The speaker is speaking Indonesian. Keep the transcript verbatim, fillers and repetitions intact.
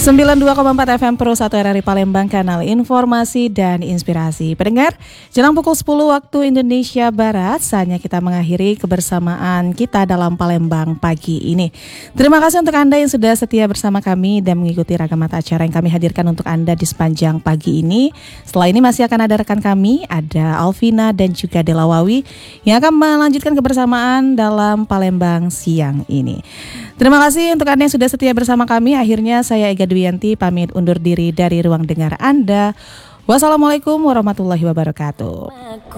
sembilan puluh dua koma empat F M Pro satu R R I Palembang, kanal informasi dan inspirasi. Pendengar, jelang pukul sepuluh waktu Indonesia Barat, saatnya kita mengakhiri kebersamaan kita dalam Palembang pagi ini. Terima kasih untuk Anda yang sudah setia bersama kami dan mengikuti ragam mata acara yang kami hadirkan untuk Anda di sepanjang pagi ini. Setelah ini masih akan ada rekan kami, ada Alvina dan juga Delawawi yang akan melanjutkan kebersamaan dalam Palembang siang ini. Terima kasih untuk Anda yang sudah setia bersama kami. Akhirnya saya Ega Dwianti pamit undur diri dari ruang dengar Anda. Wassalamualaikum warahmatullahi wabarakatuh.